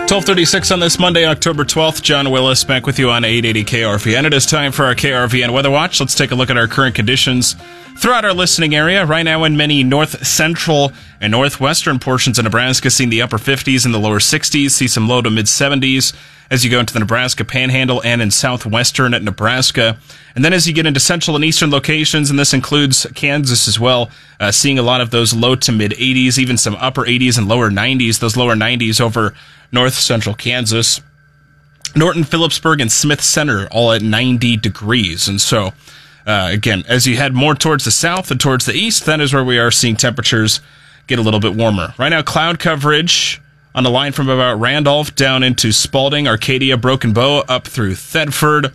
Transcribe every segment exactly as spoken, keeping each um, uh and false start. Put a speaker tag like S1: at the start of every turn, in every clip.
S1: twelve thirty-six on this Monday, October twelfth. John Willis back with you on eight eighty K R V N. It is time for our K R V N Weather Watch. Let's take a look at our current conditions throughout our listening area. Right now in many north central and northwestern portions of Nebraska, seeing the upper fifties and the lower sixties. See some low to mid seventies as you go into the Nebraska Panhandle and in southwestern Nebraska. And then as you get into central and eastern locations, and this includes Kansas as well, uh, seeing a lot of those low to mid eighties, even some upper eighties and lower nineties. Those lower nineties over north central Kansas. Norton, Phillipsburg, and Smith Center all at ninety degrees. And so, uh, again, as you head more towards the south and towards the east, that is where we are seeing temperatures get a little bit warmer. Right now, cloud coverage on the line from about Randolph down into Spalding, Arcadia, Broken Bow, up through Thedford,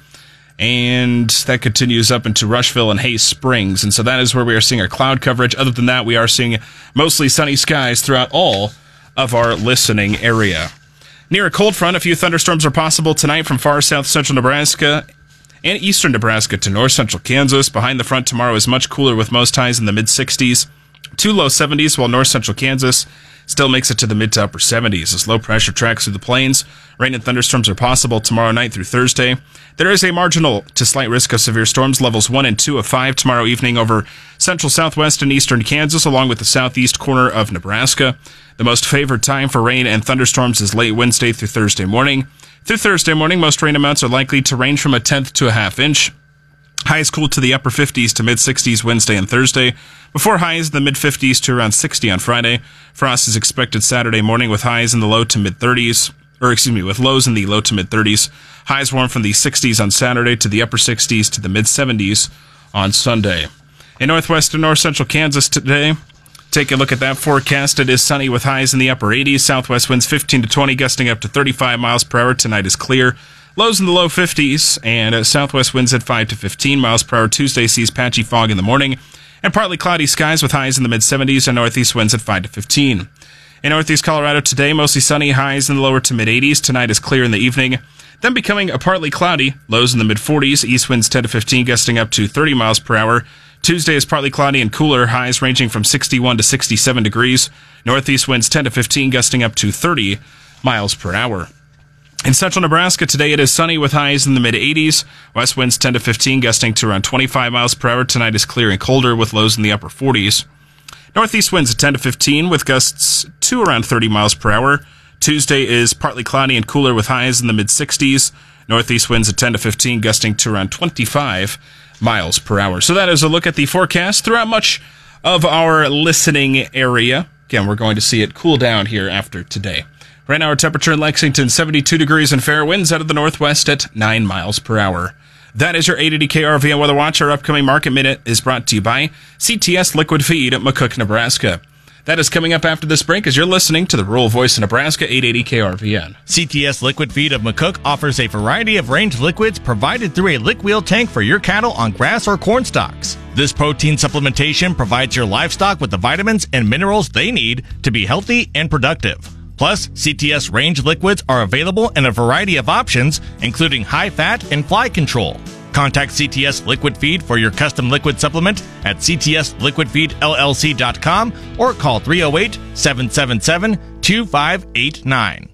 S1: and that continues up into Rushville and Hay Springs. And so that is where we are seeing our cloud coverage. Other than that, we are seeing mostly sunny skies throughout all of our listening area. Near a cold front, a few thunderstorms are possible tonight from far south central Nebraska and eastern Nebraska to north central Kansas. Behind the front tomorrow is much cooler with most highs in the mid sixties to low seventies, while north central Kansas still makes it to the mid to upper seventies as low pressure tracks through the plains. Rain and thunderstorms are possible tomorrow night through Thursday. There is a marginal to slight risk of severe storms, levels one and two of five tomorrow evening over central, southwest, and eastern Kansas, along with the southeast corner of Nebraska. The most favored time for rain and thunderstorms is late Wednesday through Thursday morning. Through Thursday morning, most rain amounts are likely to range from a tenth to a half inch. Highs cool to the upper fifties to mid sixties Wednesday and Thursday, before highs in the mid fifties to around sixty on Friday. Frost is expected Saturday morning with highs in the low to mid thirties, or excuse me, with lows in the low to mid thirties. Highs warm from the sixties on Saturday to the upper sixties to the mid seventies on Sunday. In northwest and north central Kansas today, take a look at that forecast. It is sunny with highs in the upper eighties. Southwest winds fifteen to twenty, gusting up to thirty-five miles per hour. Tonight is clear. Lows in the low fifties, and uh, southwest winds at five to fifteen miles per hour. Tuesday sees patchy fog in the morning, and partly cloudy skies with highs in the mid seventies, and northeast winds at five to fifteen. In northeast Colorado today, mostly sunny, highs in the lower to mid eighties. Tonight is clear in the evening, then becoming a partly cloudy, lows in the mid forties. East winds ten to fifteen, gusting up to thirty miles per hour. Tuesday is partly cloudy and cooler, highs ranging from sixty-one to sixty-seven degrees. Northeast winds ten to fifteen, gusting up to thirty miles per hour. In central Nebraska today, it is sunny with highs in the mid eighties. West winds ten to fifteen, gusting to around twenty-five miles per hour. Tonight is clear and colder with lows in the upper forties. Northeast winds at ten to fifteen with gusts to around thirty miles per hour. Tuesday is partly cloudy and cooler with highs in the mid sixties. Northeast winds at ten to fifteen, gusting to around twenty-five miles per hour. So that is a look at the forecast throughout much of our listening area. Again, we're going to see it cool down here after today. Right now, our temperature in Lexington, seventy-two degrees and fair winds out of the northwest at nine miles per hour. That is your eight eighty K R V N Weather Watch. Our upcoming Market Minute is brought to you by C T S Liquid Feed at McCook, Nebraska. That is coming up after this break as you're listening to the Rural Voice of Nebraska, eight eighty K R V N.
S2: C T S Liquid Feed of McCook offers a variety of range liquids provided through a lick wheel tank for your cattle on grass or corn stalks. This protein supplementation provides your livestock with the vitamins and minerals they need to be healthy and productive. Plus, C T S range liquids are available in a variety of options, including high fat and fly control. Contact C T S Liquid Feed for your custom liquid supplement at c t s liquid feed l l c dot com or call three oh eight, seven seven seven, two five eight nine.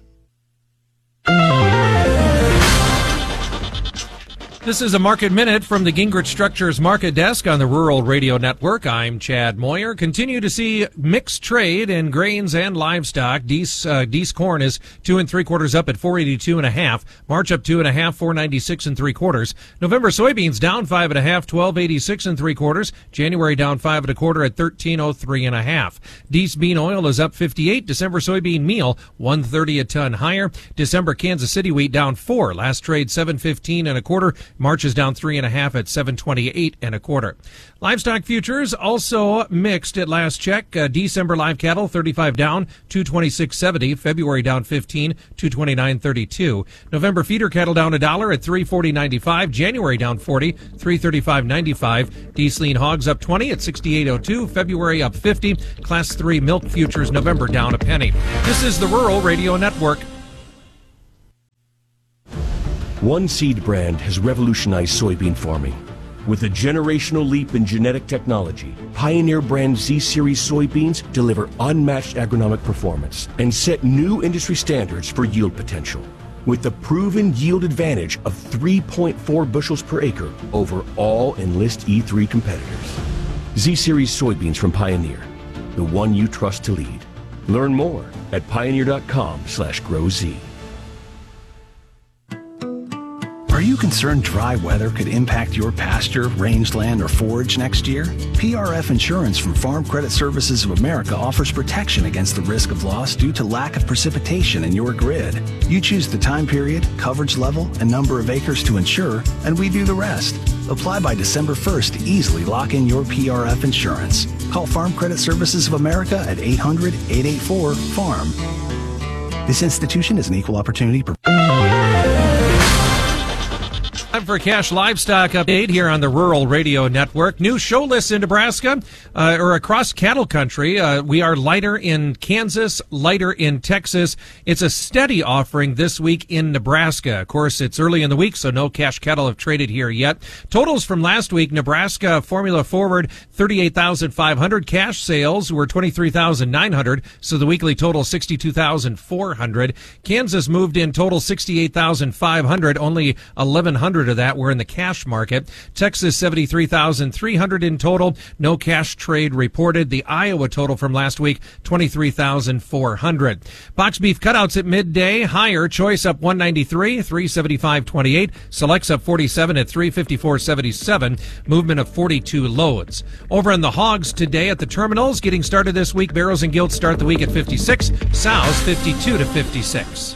S3: This is a Market Minute from the Gingrich Structures Market Desk on the Rural Radio Network. I'm Chad Moyer. Continue to see mixed trade in grains and livestock. Deese, uh, Deese corn is two and three quarters up at four eighty-two and a half. March up two and a half, four ninety-six and three quarters. November soybeans down five and a half, twelve eighty-six and three quarters. January down five and a quarter at thirteen oh three and a half. Deese bean oil is up fifty-eight. December soybean meal one thirty a ton higher. December Kansas City wheat down four. Last trade seven fifteen and a quarter. March is down three and a half at seven twenty-eight and a quarter. Livestock futures also mixed at last check. Uh, December live cattle thirty-five down, two twenty-six seventy. February down fifteen, two twenty-nine thirty-two. November feeder cattle down a dollar at three forty ninety-five. January down forty, three thirty-five ninety-five. Deese lean hogs up twenty at sixty-eight oh two. February up fifty. Class three milk futures November down a penny. This is the Rural Radio Network.
S4: One seed brand has revolutionized soybean farming. With a generational leap in genetic technology, Pioneer brand Z-Series soybeans deliver unmatched agronomic performance and set new industry standards for yield potential. With the proven yield advantage of three point four bushels per acre over all Enlist E three competitors. Z-Series soybeans from Pioneer, the one you trust to lead. Learn more at pioneer.com slash growz.
S5: Are you concerned dry weather could impact your pasture, rangeland, or forage next year? P R F Insurance from Farm Credit Services of America offers protection against the risk of loss due to lack of precipitation in your grid. You choose the time period, coverage level, and number of acres to insure, and we do the rest. Apply by December first to easily lock in your P R F insurance. Call Farm Credit Services of America at eight hundred, eight eight four, farm. This institution is an equal opportunity provider.
S3: Time for a cash livestock update here on the Rural Radio Network. New show lists in Nebraska, uh, or across cattle country. Uh, we are lighter in Kansas, lighter in Texas. It's a steady offering this week in Nebraska. Of course, it's early in the week, so no cash cattle have traded here yet. Totals from last week: Nebraska Formula Forward, thirty-eight thousand five hundred. Cash sales were twenty-three thousand nine hundred, so the weekly total sixty-two thousand four hundred. Kansas moved in total sixty-eight thousand five hundred, only eleven hundred of that were in the cash market. Texas, seventy-three thousand three hundred in total. No cash trade reported. The Iowa total from last week, twenty-three thousand four hundred. Box beef cutouts at midday. Higher. Choice up one ninety-three, three seventy-five twenty-eight. Selects up forty-seven at three fifty-four seventy-seven. Movement of forty-two loads. Over on the hogs today at the terminals, getting started this week. Barrows and Gilts start the week at fifty-six. Sows fifty-two to fifty-six.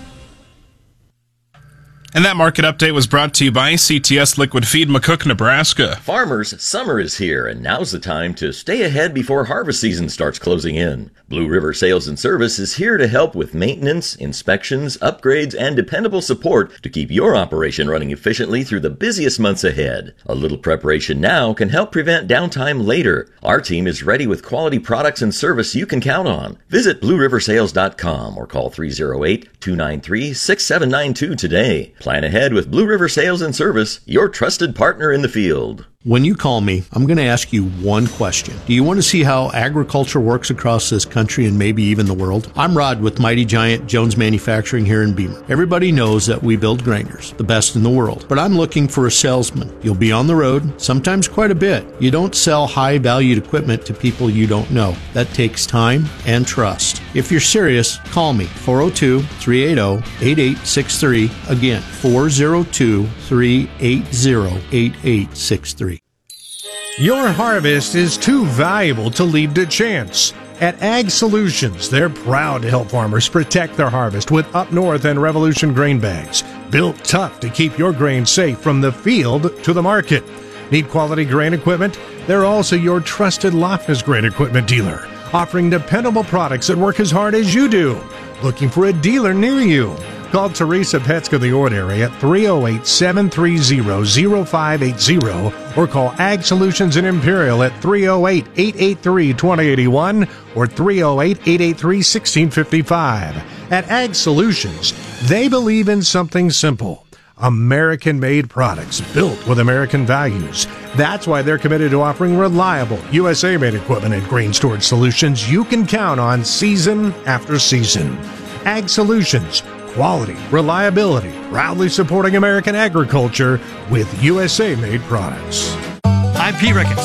S1: And that market update was brought to you by C T S Liquid Feed, McCook, Nebraska.
S6: Farmers, summer is here, and now's the time to stay ahead before harvest season starts closing in. Blue River Sales and Service is here to help with maintenance, inspections, upgrades, and dependable support to keep your operation running efficiently through the busiest months ahead. A little preparation now can help prevent downtime later. Our team is ready with quality products and service you can count on. Visit blue river sales dot com or call three oh eight, two nine three, six seven nine two today. Plan ahead with Blue River Sales and Service, your trusted partner in the field.
S7: When you call me, I'm going to ask you one question. Do you want to see how agriculture works across this country and maybe even the world? I'm Rod with Mighty Giant Jones Manufacturing here in Beamer. Everybody knows that we build grinders, the best in the world. But I'm looking for a salesman. You'll be on the road, sometimes quite a bit. You don't sell high-valued equipment to people you don't know. That takes time and trust. If you're serious, call me, four oh two, three eight oh, eight eight six three. Again, four oh two, three eight oh, eight eight six three.
S8: Your harvest is too valuable to leave to chance. At Ag Solutions, they're proud to help farmers protect their harvest with Up North and Revolution grain bags, built tough to keep your grain safe from the field to the market. Need quality grain equipment? They're also your trusted Loftus grain equipment dealer, offering dependable products that work as hard as you do. Looking for a dealer near you? Call Teresa Petska in the Ord area at three oh eight, seven three oh, oh five eight oh or call Ag Solutions in Imperial at three oh eight, eight eight three, two oh eight one or three oh eight, eight eight three, one six five five. At Ag Solutions, they believe in something simple: American-made products built with American values. That's why they're committed to offering reliable U S A-made equipment and grain storage solutions you can count on season after season. Ag Solutions. Quality, reliability, proudly supporting American agriculture with U S A-made products.
S2: I'm Pete Ricketts.